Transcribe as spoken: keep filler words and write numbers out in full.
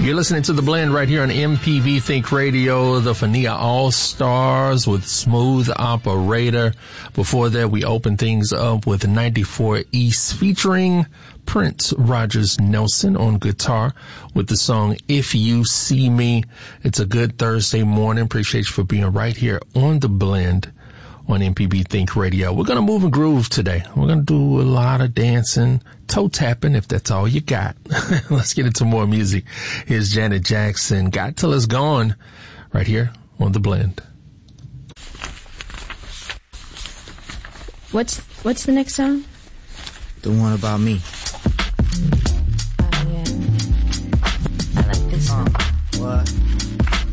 You're listening to The Blend right here on M P B Think Radio, the Fania All-Stars with Smooth Operator. Before that, we opened things up with ninety-four East featuring Prince Rogers Nelson on guitar with the song If You See Me. It's a good Thursday morning. Appreciate you for being right here on The Blend on M P B Think Radio. We're going to move and groove today. We're going to do a lot of dancing, toe tapping, if that's all you got. Let's get into more music. Here's Janet Jackson, Got Till It's Gone, right here on The Blend. What's, what's the next song? The one about me.